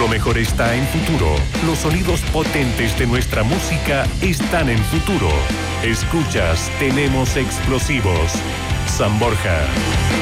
Lo mejor está en Futuro. Los sonidos potentes de nuestra música están en Futuro. Escuchas, tenemos explosivos. San Borja.